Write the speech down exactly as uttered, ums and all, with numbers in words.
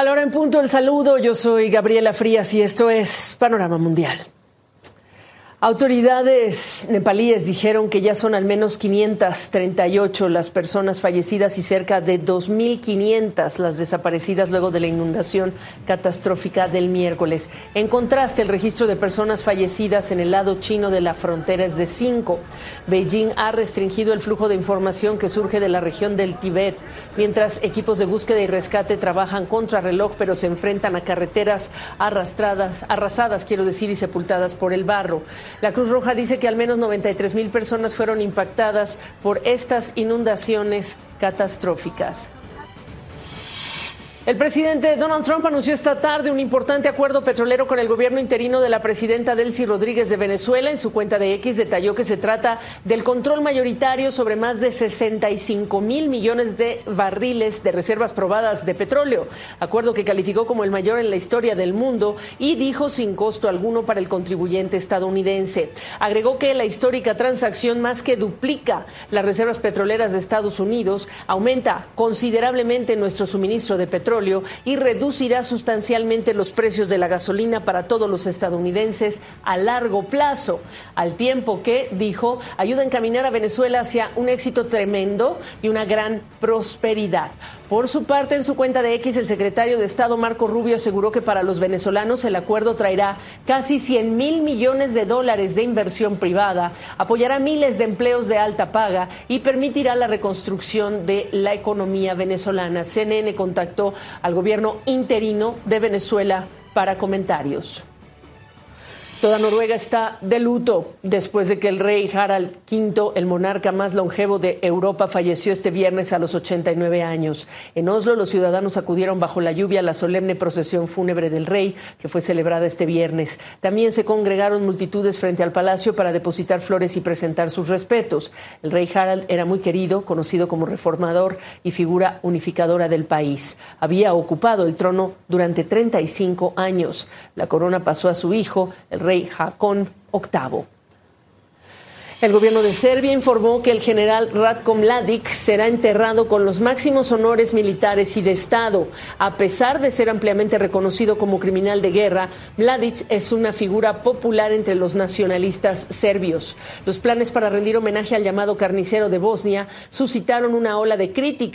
A la hora en punto, el saludo. Yo soy Gabriela Frías y esto es Panorama Mundial. Autoridades nepalíes dijeron que ya son al menos quinientas treinta y ocho las personas fallecidas y cerca de dos mil quinientas las desaparecidas luego de la inundación catastrófica del miércoles. En contraste, el registro de personas fallecidas en el lado chino de la frontera es de cinco. Beijing ha restringido el flujo de información que surge de la región del Tíbet, mientras equipos de búsqueda y rescate trabajan contrarreloj, pero se enfrentan a carreteras arrastradas, arrasadas, quiero decir, y sepultadas por el barro. La Cruz Roja dice que al menos noventa y tres mil personas fueron impactadas por estas inundaciones catastróficas. El presidente Donald Trump anunció esta tarde un importante acuerdo petrolero con el gobierno interino de la presidenta Delcy Rodríguez de Venezuela. En su cuenta de X detalló que se trata del control mayoritario sobre más de sesenta y cinco mil millones de barriles de reservas probadas de petróleo, acuerdo que calificó como el mayor en la historia del mundo y dijo sin costo alguno para el contribuyente estadounidense. Agregó que la histórica transacción más que duplica las reservas petroleras de Estados Unidos, aumenta considerablemente nuestro suministro de petróleo y reducirá sustancialmente los precios de la gasolina para todos los estadounidenses a largo plazo, al tiempo que, dijo, ayuda a encaminar a Venezuela hacia un éxito tremendo y una gran prosperidad. Por su parte, en su cuenta de X, el secretario de Estado Marco Rubio aseguró que para los venezolanos el acuerdo traerá casi cien mil millones de dólares de inversión privada, apoyará miles de empleos de alta paga y permitirá la reconstrucción de la economía venezolana. C N N contactó al gobierno interino de Venezuela para comentarios. Toda Noruega está de luto después de que el rey Harald quinto, el monarca más longevo de Europa, falleció este viernes a los ochenta y nueve años. En Oslo, los ciudadanos acudieron bajo la lluvia a la solemne procesión fúnebre del rey, que fue celebrada este viernes. También se congregaron multitudes frente al palacio para depositar flores y presentar sus respetos. El rey Harald era muy querido, conocido como reformador y figura unificadora del país. Había ocupado el trono durante treinta y cinco años. La corona pasó a su hijo, el rey Haakon octavo. El gobierno de Serbia informó que el general Ratko Mladic será enterrado con los máximos honores militares y de Estado. A pesar de ser ampliamente reconocido como criminal de guerra, Mladic es una figura popular entre los nacionalistas serbios. Los planes para rendir homenaje al llamado carnicero de Bosnia suscitaron una ola de críticas